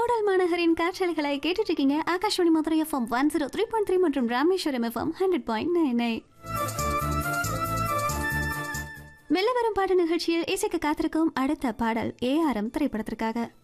மூடல் மாநகரின் காற்றலைகளை கேட்டுட்டு இருக்கீங்க. ஆகாஷ்வாணி மதுரை எஃப்எம் 103.3 மற்றும் ராமேஸ்வரம் எஃப்எம் 100.9. மெல்ல வரும் பாட்டு நிகழ்ச்சியில் இசைக்கு காத்திருக்கும் அடுத்த பாடல் ஏஆர்எம் திரைப்படத்திற்காக.